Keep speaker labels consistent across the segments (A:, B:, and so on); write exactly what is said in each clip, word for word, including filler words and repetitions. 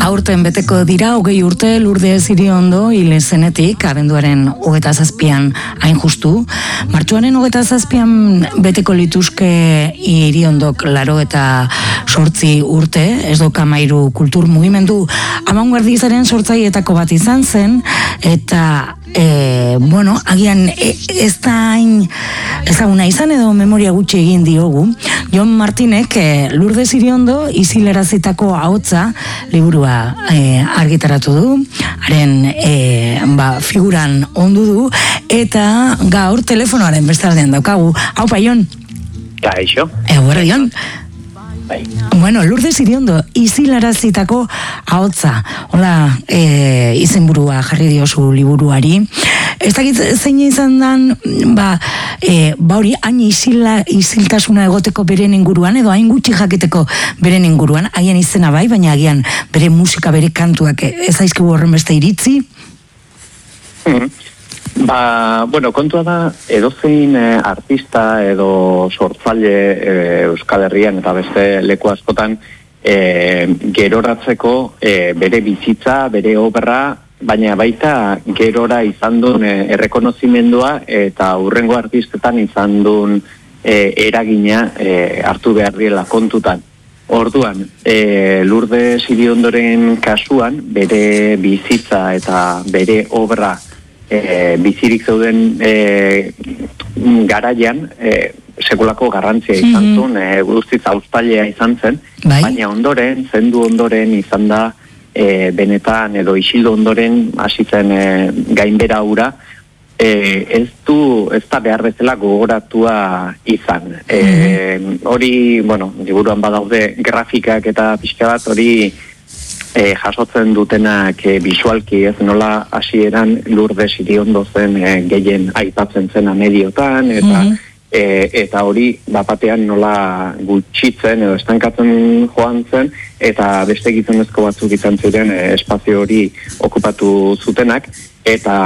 A: Aurten beteko dira, hogei urte Lourdes Iriondo hil zenetik, abenduaren hogeta zazpian hain justu. Martxoaren hogeta zazpian beteko lituzke Iriondok laro eta sortzi urte, ez doka mairu kultur mugimendu abanguardizaren sortzaietako bat izan zen, eta E, bueno, agian e, ez da hain ezaguna izan edo memoria gutxi egin diogu. Jon Martinek e, Lourdes Iriondo izilerazitako ahotsa liburua e, argitaratu du, haren e, ba, figuran ondu du, eta gaur telefonoaren bestaldean daukagu. Haupa, Jon?
B: Kaixo.
A: Eguerra, Jon?
B: Bai.
A: Bueno, Lourdes Iriondo izilarazitako ahotsa, hola, e, izenburua jarri diozu liburuari. Ez dakit zein izan dan, ba, e, ba hori, hain izila, iziltasuna egoteko beren inguruan, edo hain gutxi jakiteko beren inguruan, haien izena bai, baina agian bere musika, bere kantuak ez aizkigu horren beste iritzi?
B: Mm. Ba, bueno, kontua da, edozein eh, artista edo sortzaile eh, Euskal Herrian eta beste leku askotan eh, geroratzeko eh, bere bizitza, bere obra, baina baita gerora izan duen eh, errekonozimendua eta hurrengo artistetan izan duen eh, eragina eh, hartu behar diela kontutan. Orduan, eh, Lourdes Iriondoren kasuan, bere bizitza eta bere obra E, bizirik zeuden e, garaian e, sekulako garrantzia izan zuen, mm-hmm. e, guztiz auztalea izan zen, bai? Baina ondoren, zendu ondoren izan da e, benetan edo isildo ondoren hasi zen e, gainbera hura, e, ez du, ez da behar bezala gogoratua izan. E, mm-hmm. Hori, bueno, liburuan badaude grafikak eta pixka bat, hori E, jasotzen dutenak e, bisualki, ez nola hasieran Lourdes Iriondo zen e, gehien aipatzen zena mediotan, eta mm-hmm. e, eta hori bapatean nola gutxitzen edo estankatzen joan zen, eta beste gizonezko batzuk izan ziren e, espazio hori okupatu zutenak, eta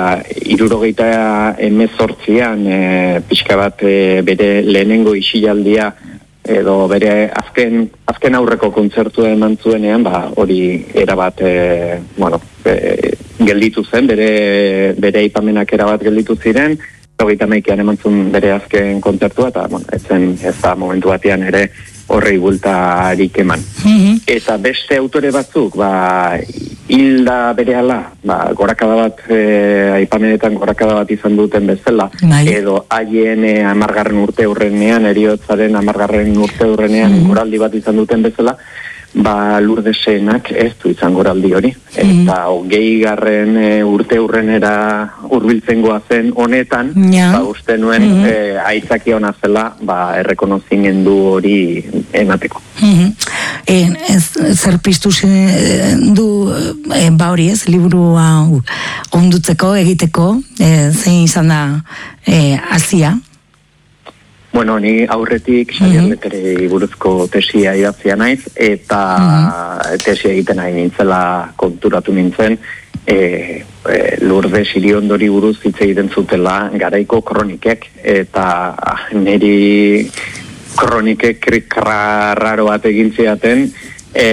B: hirurogeita hemezortzian e, pixka bat e, bere lehenengo isilaldia edo bere azken, azken aurreko kontzertua eman zuenean, ba, hori erabat, e, bueno, e, gelditu zen, bere, bere aipamenak erabat gelditu ziren, hogeita hamaikean eman zuen bere azken kontzertua, eta, bueno, etzen ez da momentu batean ere horrei bultarik eman. Mm-hmm. Eta beste autore batzuk, ba, hilda berehala, ba, gorakada bat, e, aipamenetan gorakada bat izan duten bezala, Mai. Edo haien e, amargarren urte hurrenean, eriotzaren amargarren urte hurrenean mm-hmm. goraldi bat izan duten bezala, ba, Lourdesenak ez du izan goraldi hori. Mm-hmm. Eta hogei garren e, urte hurrenera hurbiltzen goazen honetan, ja. Ba, uste nuen mm-hmm. e, aitzaki hona zela, ba, errekonozimendu hori emateko.
A: Mm-hmm. E, ez, zer piztu du e, ba hori ez, liburua ondutzeko, egiteko, e, zein izan da e, azia?
B: Bueno, ni aurretik Xabier Leterei buruzko tesia idatzia naiz, eta mm-hmm. tesia egiten nahi nintzela konturatu nintzen, e, e, Lourdes Iriondori buruz hitz egiten zutela garaiko kronikek, eta niri kronikek raro bat egin ziaten, e,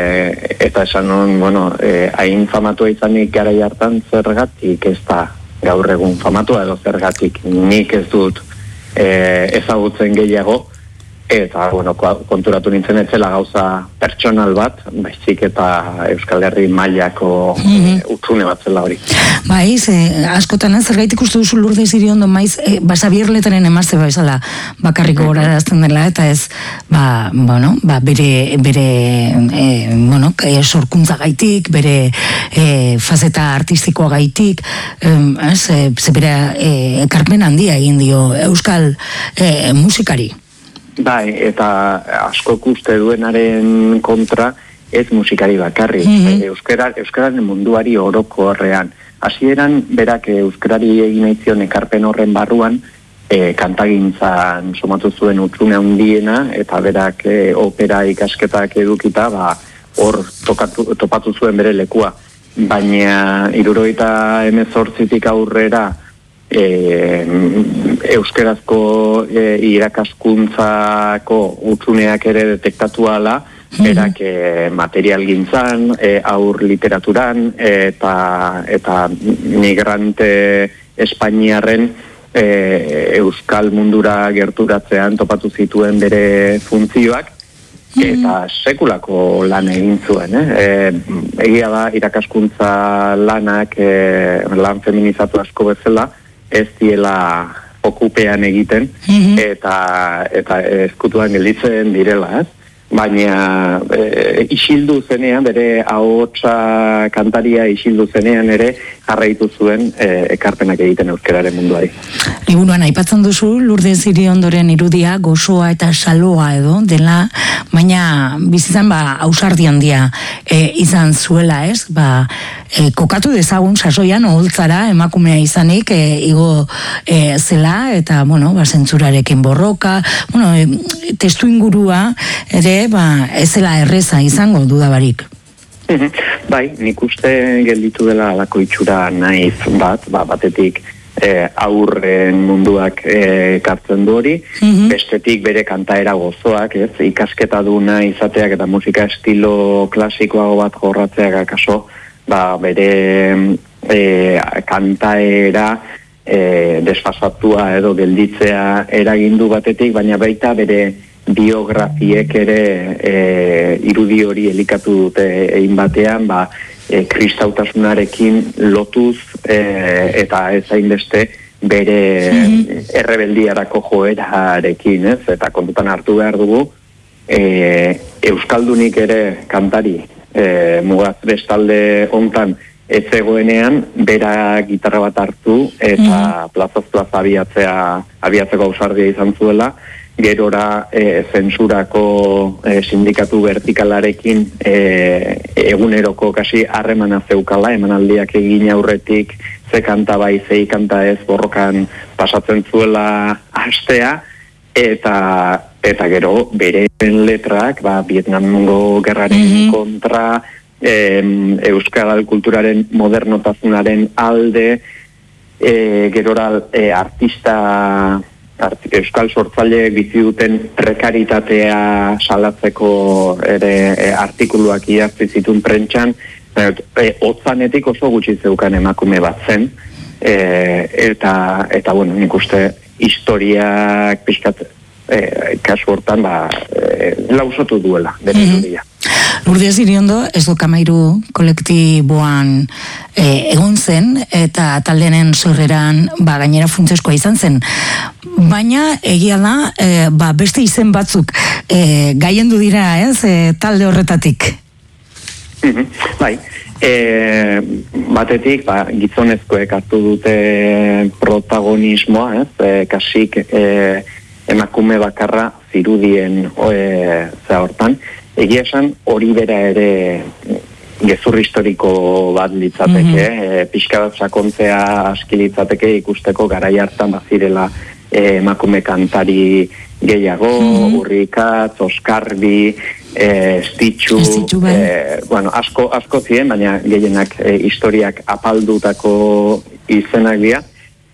B: eta esan non, bueno, e, hain famatua izanik garai hartan zergatik ez da gaur egun famatua edo zergatik nik ez dut E, ezagutzen gehiago, eta bueno, konturatu nintzen etzela gauza pertsonal bat, baizik eta Euskal Herri mailako mm-hmm. e, utzune bat zela hori.
A: Bai, ze, askotan ez, zergaitik uste duzu Lourdes Iriondo maiz, e, ba, Xabier Leteren emazte bezala bakarriko gora erazten dela, eta ez, ba, bueno, ba, bere, bere e, bueno, e, sorkuntza gaitik, bere e, fazeta artistikoa gaitik, e, ez, e, ze bere e, ekarpen handia egin dio Euskal e, musikari.
B: Bai, eta askok uste duenaren kontra ez musikari bakarri. Mm-hmm. Euskara, Euskararen munduari oroko horrean. Hasieran berak euskarari egin aizion ekarpen horren barruan, e, kantagintzan somatu zuen hutsune handiena, eta berak e, opera ikasketak edukita, ba, hor tokatu, topatu zuen bere lekua. Baina hirurogeita hemezortzitik aurrera, E, euskerazko e, irakaskuntzako utzuneak ere detektatu ala, berak e, material gintzan, e, aur literaturan, eta, eta migrante Espainiarren e, euskal mundura gerturatzean topatu zituen bere funtzioak, eta sekulako lan egin zuen. Eh? E, egia da, irakaskuntza lanak, e, lan feminizatu asko bezala, ez diela okupean egiten, eta, eta eskutuan gelditzen direla, ez? Baina e, isildu zenean, bere ahotsa kantaria isildu zenean ere jarraitu zuen e, ekarpenak egiten euskararen munduari.
A: Liburuan aipatzen duzu Lourdes Iriondoren irudia gozoa eta saloa edo dela, baina bizizan ba ausardi handia e, izan zuela, ez? Ba, e, kokatu dezagun sasoian oholtzara emakumea izanik e, igo e, zela eta bueno, ba zentsurarekin borroka, bueno, e, testu ingurua ere ba, ez zela erreza izango dudabarik.
B: Bai, nik uste gelditu dela alako itxura naiz bat, ba, batetik e, aurren munduak e, kartzen du hori, mm-hmm. bestetik bere kantaera gozoak, ez, ikasketa duna izateak eta musika estilo klasikoago bat jorratzeak akaso, ba, bere e, kantaera e, desfasatua edo gelditzea eragindu batetik, baina baita bere biografiek ere e, irudi hori elikatu dute egin batean, ba, e, kristautasunarekin lotuz e, eta ez hainbeste bere mm-hmm. errebeldiarako joerarekin, ez? Eta kontutan hartu behar dugu, e, euskaldunik ere kantari e, mugaz bestalde hontan ez zegoenean, bera gitarra bat hartu eta mm-hmm. plazaz plaza abiatzea, abiatzeko ausardia izan zuela, gerora e, zensurako e, sindikatu vertikalarekin e, eguneroko kasi harremana zeukala, emanaldiak egin aurretik ze kanta bai, ze kanta ez borrokan pasatzen zuela hastea, eta eta gero bere letrak, ba, Vietnamgo gerraren mm-hmm. kontra, e, euskal kulturaren modernotasunaren alde, e, gerora e, artista euskal sortzaileek bizi duten prekaritatea salatzeko ere e, artikuluak idatzi zituen prentsan, e, otzanetik oso gutxi zeukan emakume bat zen, e, eta, eta bueno, nik uste historiak pixkat e, kasu hortan ba, e, lausotu duela, bere irudia. Mm-hmm.
A: Lourdes Iriondo ez do Kamairu kolektiboan e, egon zen eta taldearen sorreran ba, gainera funtsezkoa izan zen. Baina egia da e, ba, beste izen batzuk e, gaiendu dira, ez, e, talde horretatik.
B: Mm-hmm. Bai, e, batetik ba, gizonezkoek hartu dute protagonismoa, ez, e, kasik e, emakume bakarra zirudien e, za hortan. Egia esan hori bera ere gezur historiko bat litzateke, mm-hmm. e, pixka bat sakontzea aski litzateke ikusteko garai hartan bazirela e, emakume kantari gehiago, mm-hmm. Urrikatz, Oskarbi, e, Stitxu, e, bueno, asko, asko ziren, baina gehienak e, historiak apaldutako izenak dira.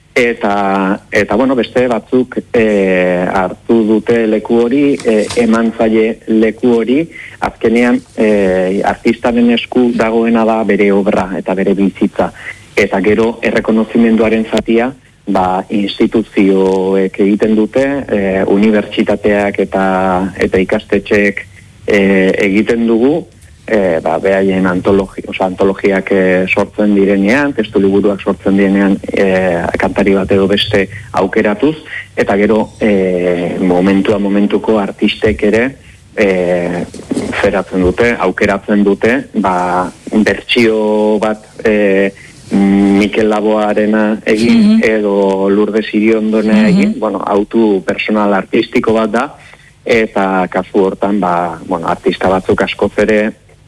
B: Eta, eta bueno, beste batzuk e, hartu dute leku hori, e, eman zaie leku hori, azkenean e, artistaren esku dagoena da bere obra eta bere bizitza. Eta gero errekonozimenduaren zatia, ba, instituzioek egiten dute, e, unibertsitateak eta, eta ikastetxeek e, egiten dugu, E, ba, behaien antologi, oza, antologiak e, sortzen direnean, testu liburuak sortzen direnean e, kantari bat edo beste aukeratuz, eta gero e, momentua momentuko artistek ere e, zeratzen dute, aukeratzen dute, ba, bertsio bat e, Mikel Laboarena egin, mm-hmm. edo Lourdes Iriondona mm-hmm. egin, bueno, autu personal artistiko bat da, eta kasu hortan, ba, bueno, artista batzuk askoz ere,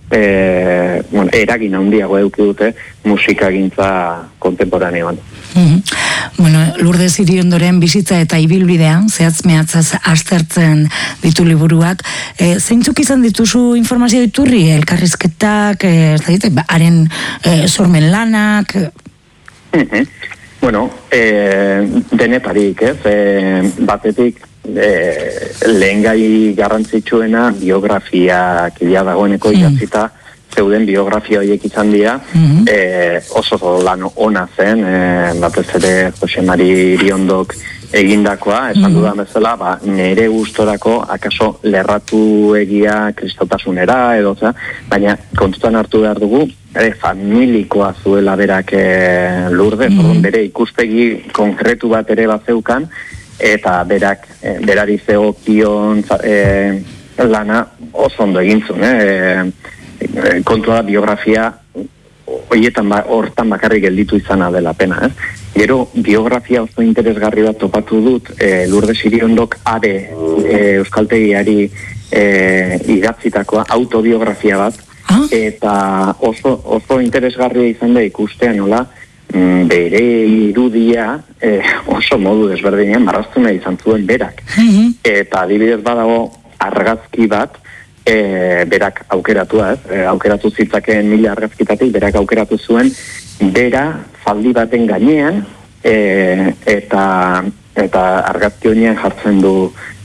B: E, bueno, eragin handiago eduki dute musikagintza kontemporaneoan.
A: Mm-hmm. Bueno, Lourdes Iriondoren bizitza eta ibilbidea zehatz mehatzaz aztertzen ditu liburuak. E, zeintzuk izan dituzu informazio iturri? Elkarrizketak, e, haren e, sormen lanak?
B: Mm-hmm. Bueno, e, denetarik, ez? E, batetik e, lehen gai garrantzitsuena biografiak ia dagoeneko idatzita zeuden biografia horiek izan dira, mm-hmm. e, oso lan ona zen, e, batez ere Jose Mari Iriondok egindakoa, esan mm-hmm. dudan bezala, ba, nire gustorako akaso lerratu egia kristautasunera edo, za, baina kontutan hartu behar dugu, ere, familikoa zuela berak e, Lourdes, mm-hmm. bere ikuspegi konkretu bat ere bat zeukan, eta berak, e, berari zegokion e, lana oso ondo egintzun, eh? E, kontua da biografia horietan ba, hortan bakarrik gelditu izana dela pena, ez? Gero biografia oso interesgarri bat topatu dut e, Lourdes Iriondok are e, euskaltegiari e, idatzitakoa autobiografia bat, ah? Eta oso, oso interesgarria izan da ikustea nola mm, bere irudia e, oso modu desberdinean marraztuna izan zuen berak. Mm-hmm. Eta adibidez badago argazki bat E, berak aukeratua, ez? E, aukeratu zitzakeen mila argazkitatik, berak aukeratu zuen, bera zaldi baten gainean, e, eta, eta argazki honean jartzen du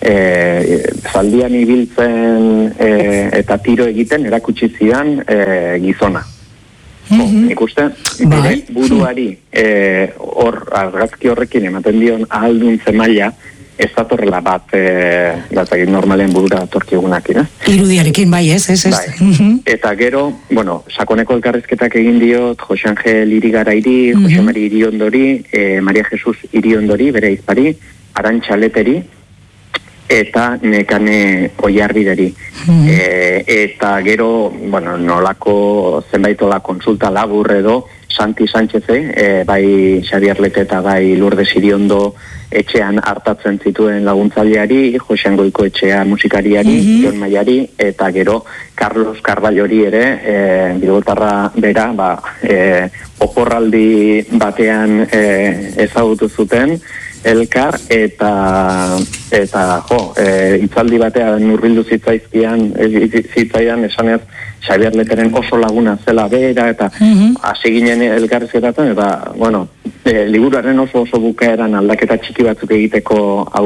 B: e, zaldian ibiltzen e, eta tiro egiten erakutsi zidan e, gizona. Mm-hmm. Nik uste, bere buruari hor e, argazki horrekin ematen dion ahalduntze maila, ez datorrela bat, e, batzakit normalen burura datorkigunak, eh?
A: Irudiarekin, bai, ez, ez, ez.
B: Bai. Mm-hmm. Eta gero, bueno, sakoneko elkarrizketak egin diot, Jose Angel Irigarairi, mm-hmm. Jose Mari Iriondori, e, Maria Jesus Iriondori, bere izpari, Arantxa Leteri, eta Nekane Oiarbideri. Mm-hmm. E, eta gero, bueno, nolako zenbaitola konsulta labur edo, Santi Sáncheze, e, bai Xabier Lete eta bai Lourdes Iriondo etxean hartatzen zituen laguntzaileari, Josean Goiko etxea musikariari, mm-hmm. Jon Maiari, eta gero Carlos Carballori ere, e, bilbotarra bera, ba, e, oporraldi batean e, ezagutu zuten, elkar, eta eta jo, e, itzaldi batean urbildu zitzaizkian, e, zitzaidan esanez, Xabier Leteren oso laguna zela bera, eta hasi mm-hmm. ginen elkarrizketatzen, eta, bueno, e, liburuaren oso oso bukaeran aldaketa txiki batzuk egiteko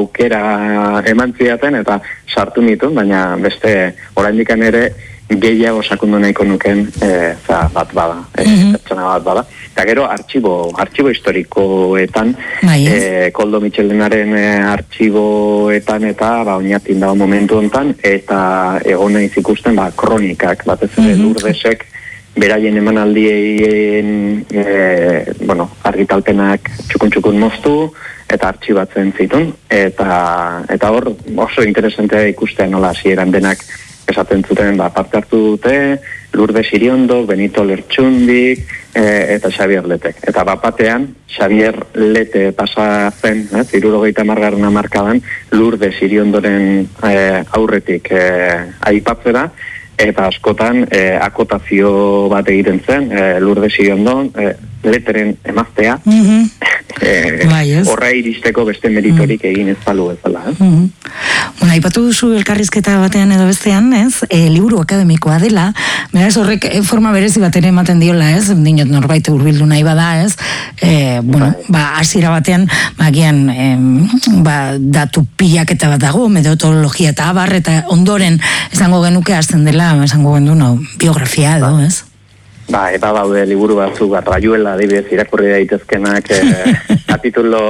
B: aukera eman zidaten, eta sartu nituen, baina beste oraindikan ere gehiago sakundu nahiko nuken e, za, bat bada, e, mm-hmm. pertsona bat bada. Eta gero artxibo, artxibo historikoetan, e, Koldo Micheldenaren e, artxiboetan eta ba, oinatin dago momentu hontan, eta egon naiz ikusten ba, kronikak, batez ere mm-hmm. Lourdesek beraien emanaldien e, bueno, argitalpenak txukun-txukun moztu, eta artxibatzen zitun, eta, eta hor oso interesantea ikustea nola hasieran denak esaten zuten, ba, parte hartu dute, Lourdes Iriondo, Benito Lertxundik, e, eta Xabier Letek. Eta bapatean, Xabier Lete pasa zen, eh, hirurogeita hamargarren hamarkadan, Lourdes Iriondoren e, aurretik e, aipatzera, eta askotan e, akotazio bat egiten zen, e, Lourdes Iriondon, e, Leteren emaztea, mm-hmm. e, bai, horra iristeko beste meritorik mm-hmm. egin ez balu ezala. Eh?
A: Mm-hmm. Bueno, aipatu duzu elkarrizketa batean edo bestean, ez? E, liburu akademikoa dela, beraz horrek e, forma berezi bat ere ematen diola, ez? Dinot norbait hurbildu nahi bada, ez? E, bueno, ba, hasiera batean, bagian, e, ba, datu pilaketa bat dago, metodologia eta abar, eta ondoren esango genuke hasten dela, esango gendu, no, biografia edo, ez?
B: Ba, eba daude liburu batzuk, bat raiuela, adibidez, irakurri daitezkenak, eh, atitulo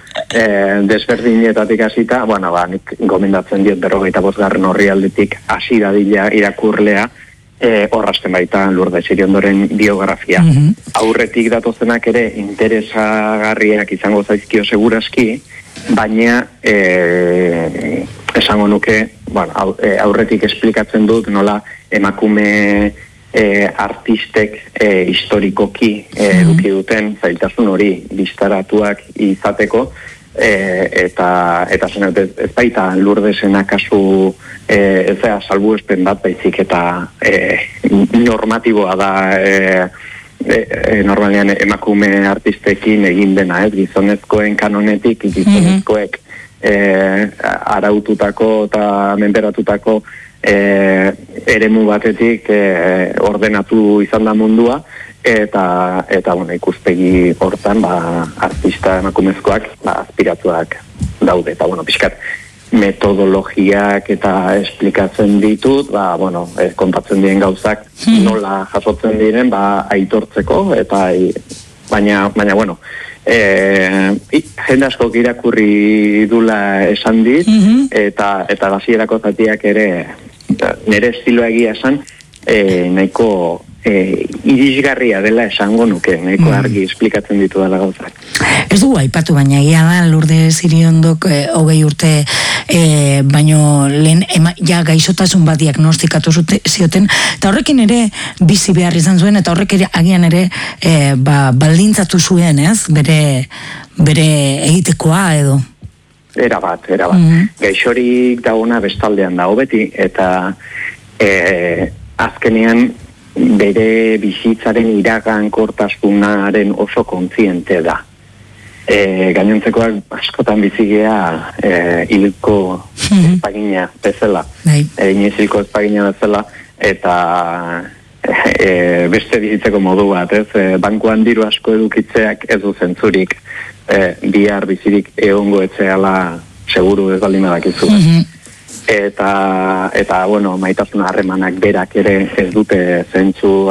B: eh, desberdinetatik hasita, bueno, ba, nik gomendatzen diot berrogeita bosgarren horri aldetik hasi dadila irakurlea, eh, horrazten baita Lourdes Iriondoren biografia. Mm-hmm. Aurretik datozenak ere interesagarriak izango zaizkio seguraski, baina eh, esango nuke, bueno, aurretik esplikatzen dut nola emakume E, artistek e, historikoki e, eduki duten zailtasun hori bistaratuak izateko e, eta eta zenet ez, ez baita Lourdesena kasu e, ez da salbuespen bat baizik eta e, normatiboa da e, e, e, normalean emakume artistekin egin dena, ez, gizonezkoen kanonetik gizonezkoek e, araututako eta menperatutako E, eremu batetik e, ordenatu izan da mundua eta eta bueno, ikuspegi hortan ba, artista emakumezkoak ba, aspiratuak daude eta bueno, pixkat metodologiak eta esplikatzen ditut, ba, bueno, eh, kontatzen diren gauzak nola jasotzen diren, ba, aitortzeko, eta baina, baina, bueno, eh, jende asko irakurri dula esan dit, eta, eta hasierako zatiak ere, nire estiloa egia esan, eh, nahiko E, irisgarria dela esango nuke, nahiko argi esplikatzen ditu dela gauzak.
A: Ez dugu aipatu, baina egia da Lourdes Iriondok e, hogei urte e, baino lehen ema, ja gaixotasun bat diagnostikatu zute, zioten, eta horrekin ere bizi behar izan zuen, eta horrek ere agian ere e, ba, baldintzatu zuen, ez? Bere, bere egitekoa edo.
B: Era bat, era bat. Mm-hmm. Gaixorik dagoena bestaldean dago beti, eta e, azkenean bere bizitzaren iragankortasunaren oso kontziente da. E, gainontzekoak askotan bizigea e, hilko mm-hmm. espagina bezala. E, inoiz hilko espagina bezala, eta e, beste bizitzeko modu bat, ez? E, bankuan diru asko edukitzeak ez du zentzurik e, bihar bizirik egongo etzeala seguru ez baldin badakizu. Mm-hmm. Eta, eta, bueno, maitasun harremanak berak ere ez dute zentzu